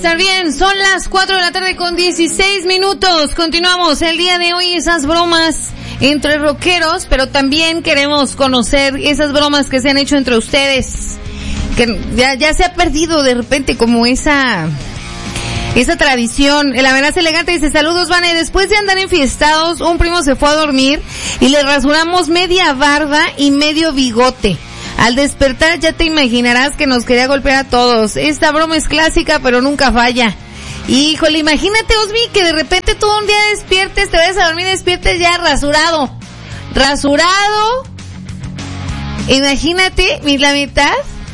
estar bien. Son las 4 de la tarde con 16 minutos. Continuamos el día de hoy, esas bromas entre rockeros, pero también queremos conocer esas bromas que se han hecho entre ustedes. Que ya se ha perdido de repente como esa tradición. El Amenaza Elegante dice, saludos, Vane, después de andar enfiestados, un primo se fue a dormir y le rasuramos media barba y medio bigote. Al despertar ya te imaginarás que nos quería golpear a todos. Esta broma es clásica, pero nunca falla. Híjole, imagínate, Osmi, que de repente tú un día despiertes, te vayas a dormir y despiertes ya rasurado. Imagínate, la mitad.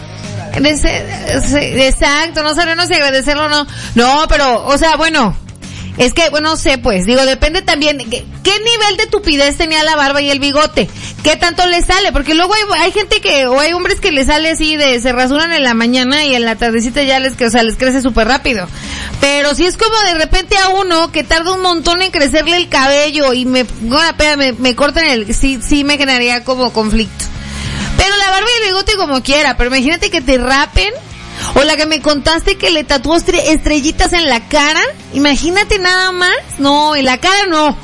Exacto, no sabemos si agradecerlo o no. No, pero, o sea, bueno, es que, bueno, no sé, pues, digo, depende también, ¿qué nivel de tupidez tenía la barba y el bigote? ¿Qué tanto le sale? Porque luego hay gente o hay hombres que les sale así se rasuran en la mañana y en la tardecita ya les crece súper rápido. Pero si es como de repente a uno que tarda un montón en crecerle el cabello y me cortan sí me generaría como conflicto. Pero la barba y el bigote como quiera, pero imagínate que te rapen, o la que me contaste que le tatuó estrellitas en la cara, imagínate nada más. No, en la cara no.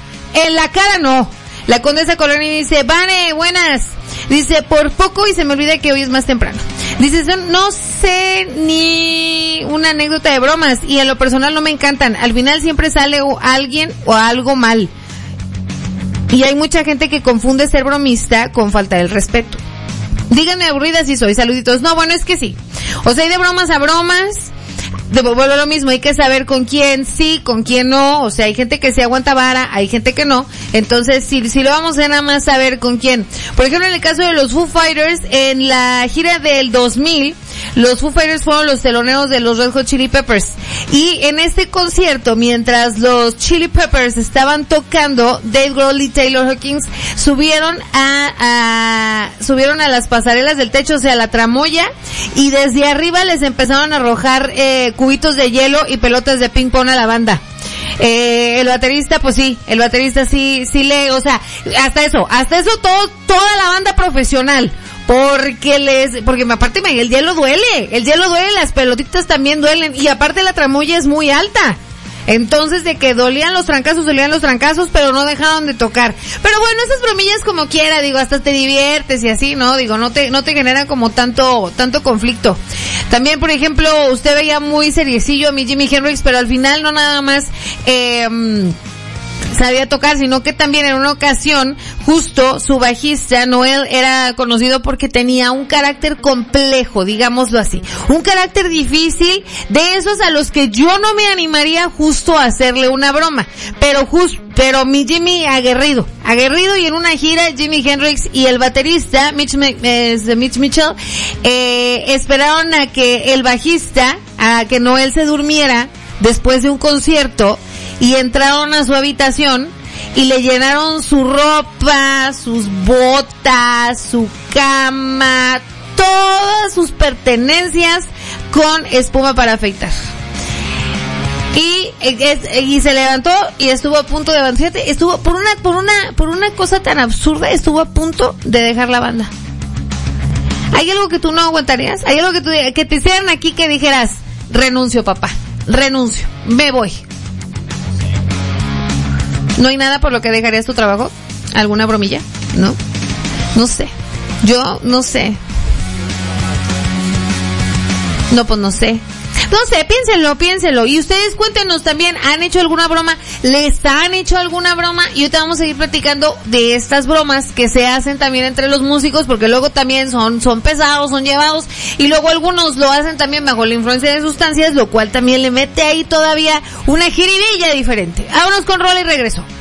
La Condesa Colonia dice, Vane, buenas. Dice, por poco y se me olvida que hoy es más temprano. Dice, no sé ni una anécdota de bromas y en lo personal no me encantan. Al final siempre sale alguien o algo mal. Y hay mucha gente que confunde ser bromista con falta del respeto. Díganme aburrida si soy, saluditos. No, bueno, es que sí. O sea, hay de bromas a bromas. Vuelvo a lo mismo, hay que saber con quién sí, con quién no. O sea, hay gente que se aguanta vara, hay gente que no. Entonces, si lo vamos a nada más saber con quién. Por ejemplo, en el caso de los Foo Fighters, en la gira del 2000, los Foo Fighters fueron los teloneros de los Red Hot Chili Peppers. Y en este concierto, mientras los Chili Peppers estaban tocando, Dave Grohl y Taylor Hawkins subieron a las pasarelas del techo, o sea, la tramoya, y desde arriba les empezaron a arrojar cubitos de hielo y pelotas de ping pong a la banda. El baterista sí, o sea, hasta eso toda la banda profesional. Porque aparte el hielo duele, las pelotitas también duelen, y aparte la tramoya es muy alta. Entonces, de que dolían los trancazos, pero no dejaron de tocar. Pero bueno, esas bromillas como quiera, digo, hasta te diviertes y así, ¿no? Digo, no te generan como tanto conflicto. También, por ejemplo, usted veía muy seriecillo a mi Jimi Hendrix, pero al final no nada más, sabía tocar, sino que también en una ocasión, justo su bajista, Noel, era conocido porque tenía un carácter complejo, digámoslo así. Un carácter difícil, de esos a los que yo no me animaría justo a hacerle una broma. Pero mi Jimmy aguerrido, y en una gira, Jimi Hendrix y el baterista, Mitch Mitchell, esperaron a que el bajista, a que Noel se durmiera después de un concierto, y entraron a su habitación y le llenaron su ropa, sus botas, su cama, todas sus pertenencias con espuma para afeitar. Y se levantó y estuvo a punto de avanzar. Estuvo por una cosa tan absurda, estuvo a punto de dejar la banda. ¿Hay algo que tú no aguantarías? ¿Hay algo que te hicieran aquí que dijeras, renuncio, papá, me voy? ¿No hay nada por lo que dejarías tu trabajo? ¿Alguna bromilla? ¿No? No sé. Yo no sé. No, pues no sé. No sé, piénsenlo. Y ustedes cuéntenos también, ¿han hecho alguna broma? ¿Les han hecho alguna broma? Y ahorita vamos a seguir platicando de estas bromas que se hacen también entre los músicos, porque luego también son pesados, son llevados, y luego algunos lo hacen también bajo la influencia de sustancias, lo cual también le mete ahí todavía una jiribilla diferente. Vámonos con rola y regreso.